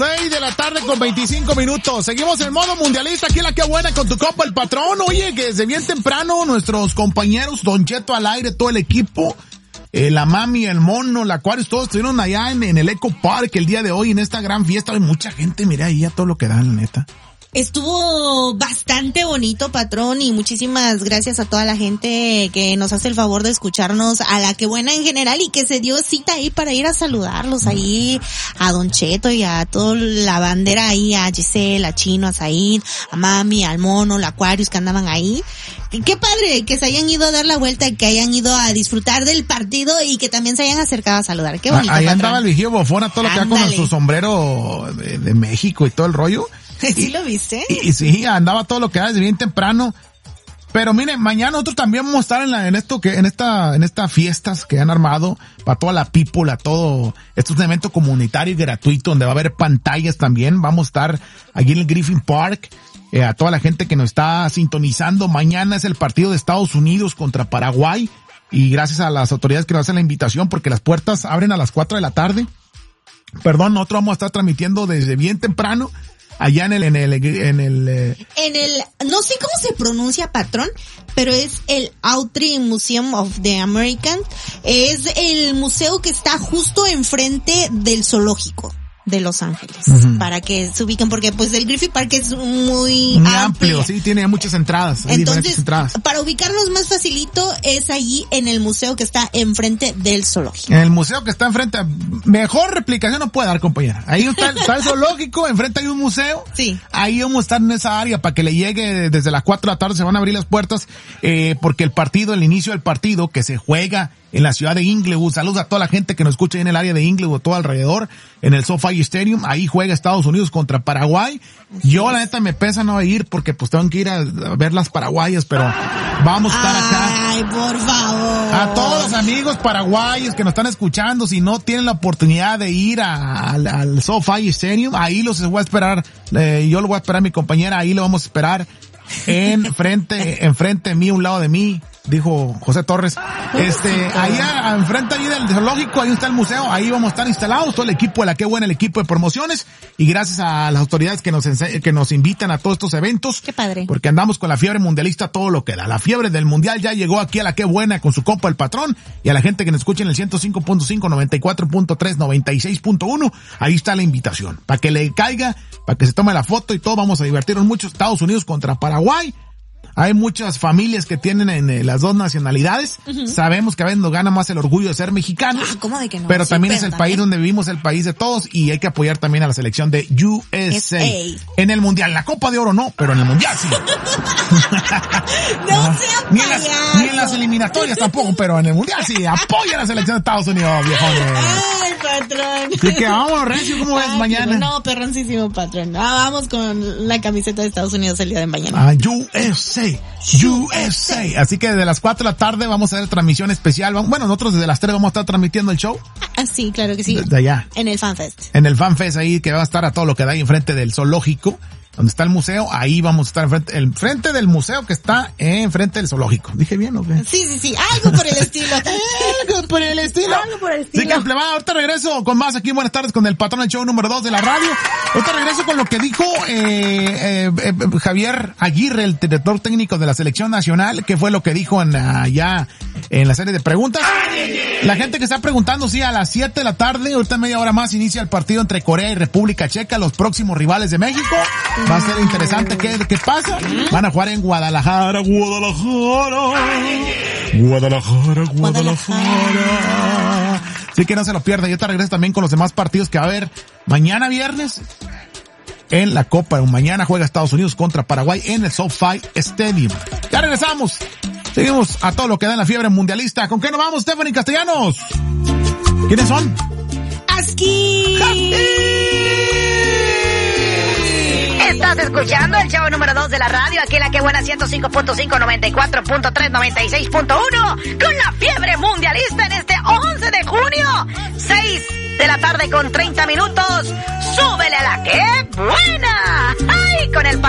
6:25 Seguimos en modo mundialista, aquí en La Que Buena con tu compa el patrón. Oye, que desde bien temprano nuestros compañeros, Don Cheto al aire, todo el equipo, la mami, el mono, la Aquarius, todos estuvieron allá en el Eco Park el día de hoy en esta gran fiesta. Hay mucha gente, mira ahí a todo lo que dan, la neta. Estuvo bastante bonito, patrón, y muchísimas gracias a toda la gente que nos hace el favor de escucharnos, a La Que Buena en general, y que se dio cita ahí para ir a saludarlos ahí, a Don Cheto y a toda la bandera ahí, a Giselle, a Chino, a Said, a Mami, al Mono, la Aquarius que andaban ahí. Qué padre que se hayan ido a dar la vuelta, que hayan ido a disfrutar del partido y que también se hayan acercado a saludar. Qué bonito, ahí patrón. andaba el vigío Bofona, todo lo que da con su sombrero de México y todo el rollo. ¿Sí lo viste? Y sí, andaba todo lo que da desde bien temprano. Pero miren, mañana nosotros también vamos a estar en estas fiestas que han armado para toda la people, a todo. Esto es un evento comunitario y gratuito donde va a haber pantallas también. Vamos a estar allí en el Griffin Park. A toda la gente que nos está sintonizando. Mañana es el partido de Estados Unidos contra Paraguay. Y gracias a las autoridades que nos hacen la invitación, porque las puertas abren a las 4 de la tarde. Perdón, nosotros vamos a estar transmitiendo desde bien temprano. Allá en el no sé cómo se pronuncia, patrón, pero es el Autry Museum of the American. Es el museo que está justo enfrente del zoológico de Los Ángeles, para que se ubiquen, porque pues el Griffith Park es muy amplio, sí, tiene muchas entradas. Entonces, para ubicarnos más facilito, es allí en el museo que está enfrente del zoológico. En el museo que está enfrente, mejor replicación no puede dar, compañera. Ahí está el zoológico, enfrente hay un museo. Sí. Ahí vamos a estar en esa área para que le llegue desde las 4 de la tarde, se van a abrir las puertas, porque el inicio del partido que se juega en la ciudad de Inglewood. Saludos a toda la gente que nos escucha ahí en el área de Inglewood, todo alrededor, en el SoFi Stadium. Ahí juega Estados Unidos contra Paraguay. Yo la neta me pesa no ir porque pues tengo que ir a ver las paraguayas, pero vamos a estar acá. Ay, por favor. A todos los amigos paraguayos que nos están escuchando, si no tienen la oportunidad de ir al SoFi Stadium, ahí los voy a esperar. Yo lo voy a esperar a mi compañera, ahí lo vamos a esperar. Enfrente de mí, un lado de mí, dijo José Torres. Ahí enfrente ahí del zoológico, ahí está el museo, ahí vamos a estar instalados, todo el equipo de La Que Buena, el equipo de promociones, y gracias a las autoridades que nos invitan a todos estos eventos. Qué padre. Porque andamos con la fiebre mundialista, todo lo que da. La fiebre del mundial ya llegó aquí a La Que Buena con su compa el patrón, y a la gente que nos escucha en el 105.5, 94.3, 96.1, ahí está la invitación. Para que le caiga, para que se tome la foto y todo, vamos a divertirnos mucho. Estados Unidos contra Paraguay. Hay muchas familias que tienen las dos nacionalidades. Sabemos que a veces nos gana más el orgullo de ser mexicanos. ¿Cómo de que no? Pero también es el país donde vivimos, el país de todos, y hay que apoyar también a la selección de USA. En el mundial, la Copa de Oro no, pero en el mundial sí. No sea payaso. Ni en las eliminatorias tampoco, pero en el mundial sí. Apoya a la selección de Estados Unidos, viejones. Ay, patrón. Así que vámonos, Recio, ¿cómo ves mañana? No, perroncísimo, patrón. Vamos con la camiseta de Estados Unidos el día de mañana. USA. Así que desde las 4 de la tarde vamos a hacer transmisión especial. Bueno, nosotros desde las 3 vamos a estar transmitiendo el show. Sí, claro que sí. Desde allá. En el FanFest. En el FanFest ahí, que va a estar a todo lo que da ahí enfrente del zoológico, donde está el museo. Ahí vamos a estar enfrente del museo que está enfrente del zoológico. ¿Dije bien o qué? Sí. Algo por el estilo. Algo por el estilo. Sí, que ahorita regreso con más aquí. Buenas tardes con el patrón del show número 2 de la radio. Ahorita regreso con lo que dijo Javier Aguirre, el director técnico de la selección nacional. ¿Qué fue lo que dijo allá en la serie de preguntas? La gente que está preguntando, sí, a las 7 de la tarde, ahorita media hora más, inicia el partido entre Corea y República Checa, los próximos rivales de México. Va a ser interesante qué pasa. Van a jugar en Guadalajara. Así que no se lo pierda. Yo te regreso también con los demás partidos que va a haber mañana viernes en la Copa. Mañana juega Estados Unidos contra Paraguay en el SoFi Stadium. Ya regresamos. Seguimos a todo lo que da en la fiebre mundialista. ¿Con qué nos vamos, Stephanie Castellanos? ¿Quiénes son? ¡Así! Estás escuchando el show número 2 de la radio, aquí en La Que Buena 105.5, 94.3, 96.1, con la fiebre mundialista en este 11 de junio, 6 de la tarde con 30 minutos. ¡Súbele a La Que Buena! ¡Ay, con el